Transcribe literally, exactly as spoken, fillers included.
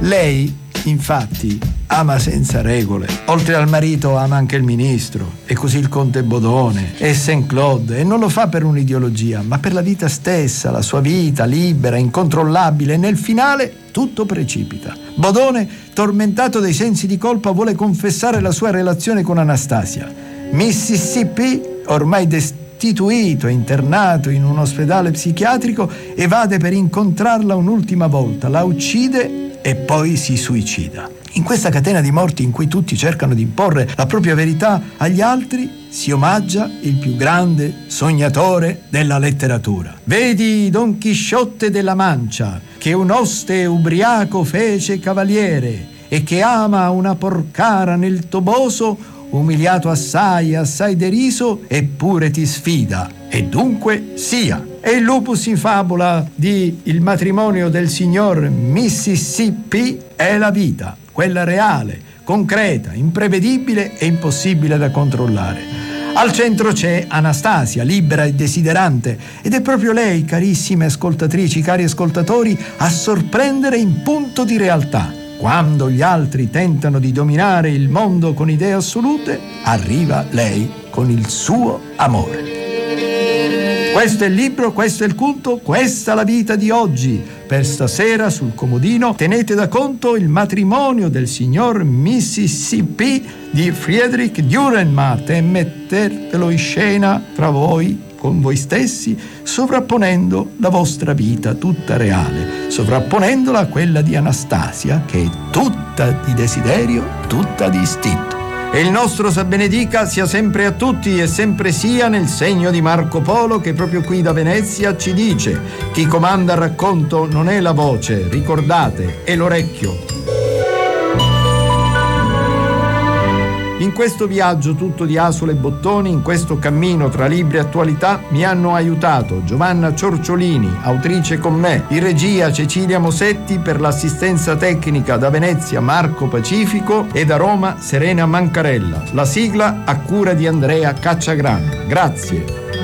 Lei, infatti, ama senza regole. Oltre al marito ama anche il ministro, e così il conte Bodone e Saint Claude, e non lo fa per un'ideologia, ma per la vita stessa, la sua vita libera, incontrollabile, e nel finale tutto precipita. Bodone, tormentato dai sensi di colpa, vuole confessare la sua relazione con Anastasia. Mississippi, ormai destituito e internato in un ospedale psichiatrico, evade per incontrarla un'ultima volta, la uccide e poi si suicida. In questa catena di morti in cui tutti cercano di imporre la propria verità agli altri, si omaggia il più grande sognatore della letteratura. Vedi Don Chisciotte della Mancia, che un oste ubriaco fece cavaliere, e che ama una porcara nel Toboso, umiliato assai, assai deriso, eppure ti sfida, e dunque sia. E il lupus in fabula di Il matrimonio del signor Mississippi è la vita, quella reale, concreta, imprevedibile e impossibile da controllare. Al centro c'è Anastasia, libera e desiderante, ed è proprio lei, carissime ascoltatrici, cari ascoltatori, a sorprendere in punto di realtà. Quando gli altri tentano di dominare il mondo con idee assolute, arriva lei con il suo amore. Questo è il libro, questo è il culto, questa è la vita di oggi. Per stasera sul comodino tenete da conto Il matrimonio del signor Mississippi di Friedrich Dürrenmatt e mettetelo in scena tra voi, con voi stessi, sovrapponendo la vostra vita tutta reale, sovrapponendola a quella di Anastasia, che è tutta di desiderio, tutta di istinto. E il nostro sa benedica sia sempre a tutti e sempre sia nel segno di Marco Polo, che proprio qui da Venezia ci dice: chi comanda il racconto non è la voce, ricordate, è l'orecchio. In questo viaggio tutto di asole e bottoni, in questo cammino tra libri e attualità, mi hanno aiutato Giovanna Ciorciolini, autrice con me, in regia Cecilia Mosetti, per l'assistenza tecnica da Venezia Marco Pacifico e da Roma Serena Mancarella. La sigla a cura di Andrea Cacciagrano. Grazie.